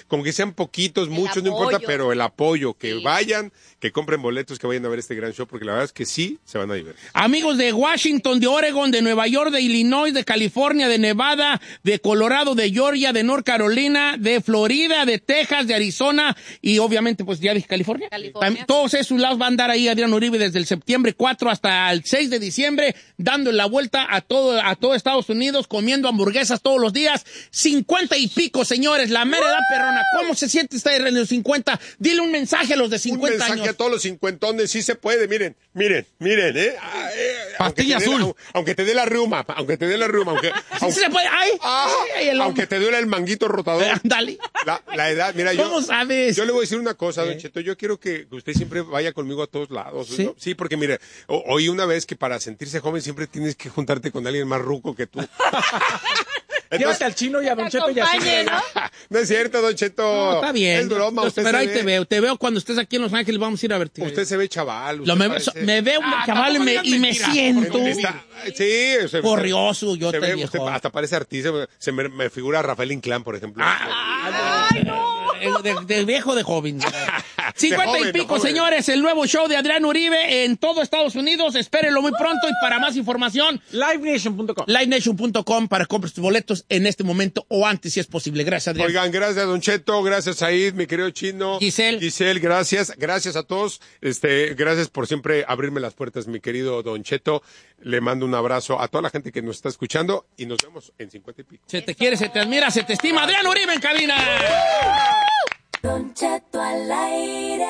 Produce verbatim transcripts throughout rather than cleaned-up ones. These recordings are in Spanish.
como que sean poquitos, muchos, no importa, pero el apoyo, que sí. vayan, que compren boletos, que vayan a ver este gran show, porque la verdad es que sí se van a divertir. Amigos de Washington, de Oregon, de Nueva York, de Illinois, de California, de Nevada, de Colorado, de Georgia, de North Carolina, de Florida, de Texas, de Arizona y obviamente pues ya dije California. California. También, todos esos lados van a andar ahí Adrián Uribe desde el septiembre cuatro hasta el seis de diciembre, dando la vuelta a todo, a todo Estados Unidos, comiendo hamburguesas todos los días. cincuenta y pico, señores, la mera edad perrona. ¿Cómo se siente usted en los cincuenta? Dile un mensaje a los de cincuenta años. Un mensaje años. a todos los cincuentones, sí se puede, miren, miren, miren, eh. Ah, eh Pastilla azul. La, aunque te dé la riuma, aunque te dé la riuma, aunque... aunque sí se puede, ay, ah, ay, el aunque te duele el manguito rotador. Eh, dale. La, la edad, mira, yo... ¿Cómo sabes? Yo le voy a decir una cosa, ¿Eh? Don Cheto, yo quiero que usted siempre vaya conmigo a todos lados. ¿Sí? ¿no? Sí, porque mire, o, oí una vez que para sentirse joven siempre tienes que juntarte con alguien más ruco que tú. Entonces, llévate al Chino y a Don Cheto y así. ¿no? No es cierto, Don Cheto. No, está bien. Es broma. Usted pero ahí ve. te veo. Te veo cuando estés aquí en Los Ángeles. Vamos a ir a verte. Usted se ve chaval. Lo me, parece... me veo ah, chaval y me, y me siento. Está, sí. Se, corrioso, yo se te ve, viejo. Usted hasta parece artista. Se me, me figura Rafael Inclán, por ejemplo. Ah, ¡ay, no! De, de viejo de joven. cincuenta de joven, y pico, de señores, el nuevo show de Adrián Uribe en todo Estados Unidos. Espérenlo muy pronto y para más información, live nation punto com. live nation punto com para comprar tus boletos en este momento o antes, si es posible. Gracias, Adrián. Oigan, gracias, Don Cheto. Gracias, Said, mi querido Chino. Giselle. Giselle, gracias. Gracias a todos. Este, gracias por siempre abrirme las puertas, mi querido Don Cheto. Le mando un abrazo a toda la gente que nos está escuchando y nos vemos en cincuenta y pico. Se te quiere, se te admira, se te estima. Adrián Uribe en cabina. Don Cheto al aire.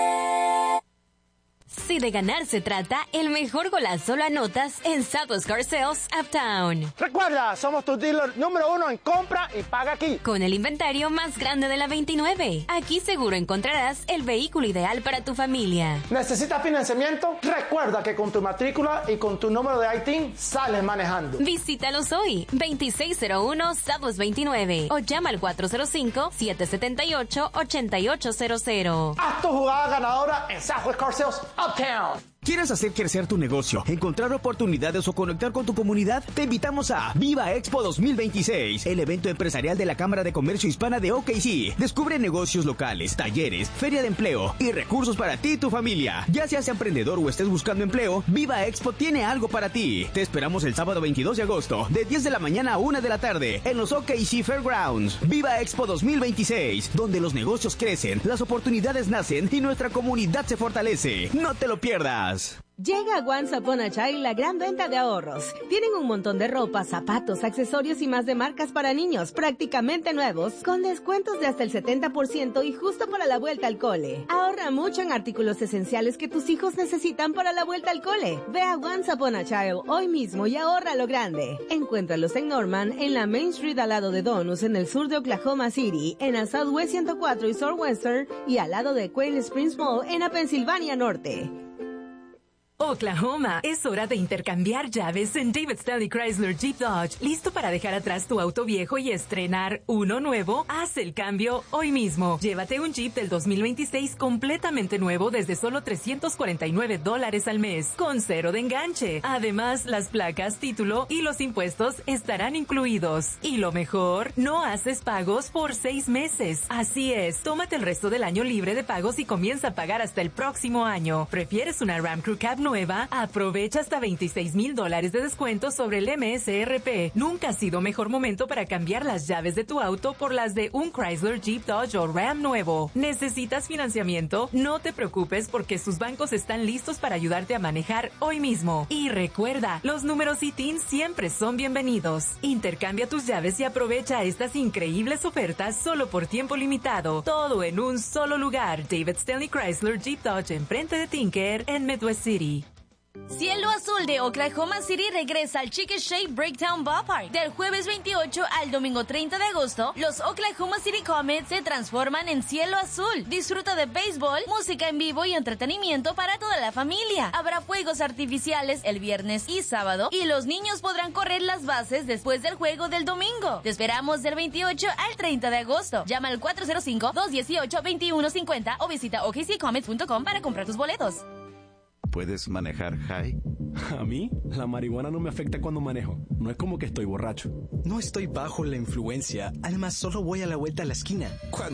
Si de ganar se trata, el mejor golazo lo anotas en Southwest Car Sales Uptown. Recuerda, somos tu dealer número uno en compra y paga aquí. Con el inventario más grande de la veintinueve. Aquí seguro encontrarás el vehículo ideal para tu familia. ¿Necesitas financiamiento? Recuerda que con tu matrícula y con tu número de I T I N sales manejando. Visítalos hoy, veintiséis cero uno Southwest veintinueve o llama al cuatro cero cinco, siete siete ocho, ocho ocho cero cero. Haz tu jugada ganadora en Southwest Car Sales Uptown. ¿Quieres hacer crecer tu negocio, encontrar oportunidades o conectar con tu comunidad? Te invitamos a Viva Expo dos mil veintiséis, el evento empresarial de la Cámara de Comercio Hispana de O K C. Descubre negocios locales, talleres, feria de empleo y recursos para ti y tu familia. Ya seas emprendedor o estés buscando empleo, Viva Expo tiene algo para ti. Te esperamos el sábado veintidós de agosto, de diez de la mañana a una de la tarde, en los O K C Fairgrounds. Viva Expo dos mil veintiséis, donde los negocios crecen, las oportunidades nacen y nuestra comunidad se fortalece. No te lo pierdas. Llega a Once Upon a Child la gran venta de ahorros. Tienen un montón de ropa, zapatos, accesorios y más de marcas para niños, prácticamente nuevos, con descuentos de hasta el setenta por ciento y justo para la vuelta al cole. Ahorra mucho en artículos esenciales que tus hijos necesitan para la vuelta al cole. Ve a Once Upon a Child hoy mismo y ahorra lo grande. Encuéntralos en Norman, en la Main Street al lado de Donus, en el sur de Oklahoma City, en la Southwest ciento cuatro y Southwestern y al lado de Quail Springs Mall en la Pensilvania Norte. Oklahoma, es hora de intercambiar llaves en David Stanley Chrysler Jeep Dodge. ¿Listo para dejar atrás tu auto viejo y estrenar uno nuevo? Haz el cambio hoy mismo. Llévate un Jeep del dos mil veintiséis completamente nuevo desde solo trescientos cuarenta y nueve dólares al mes, con cero de enganche. Además, las placas, título y los impuestos estarán incluidos. Y lo mejor, no haces pagos por seis meses. Así es, tómate el resto del año libre de pagos y comienza a pagar hasta el próximo año. ¿Prefieres una Ram Crew Cab nueva? Aprovecha hasta veintiséis mil dólares de descuento sobre el M S R P. Nunca ha sido mejor momento para cambiar las llaves de tu auto por las de un Chrysler, Jeep, Dodge o Ram nuevo. ¿Necesitas financiamiento? No te preocupes porque sus bancos están listos para ayudarte a manejar hoy mismo. Y recuerda, los números I T I N siempre son bienvenidos. Intercambia tus llaves y aprovecha estas increíbles ofertas solo por tiempo limitado. Todo en un solo lugar. David Stanley Chrysler, Jeep, Dodge, enfrente de Tinker en Midwest City. Cielo Azul de Oklahoma City regresa al Chickasha Breakdown Ballpark. Del jueves veintiocho al domingo treinta de agosto, los Oklahoma City Comets se transforman en Cielo Azul. Disfruta de béisbol, música en vivo y entretenimiento para toda la familia. Habrá fuegos artificiales el viernes y sábado y los niños podrán correr las bases después del juego del domingo. Te esperamos del veintiocho al treinta de agosto. Llama al cuatro cero cinco, dos uno ocho, dos uno cinco cero o visita o k c comets punto com para comprar tus boletos. ¿Puedes manejar high? A mí, la marihuana no me afecta cuando manejo. No es como que estoy borracho. No estoy bajo la influencia. Además, solo voy a la vuelta a la esquina. Cuando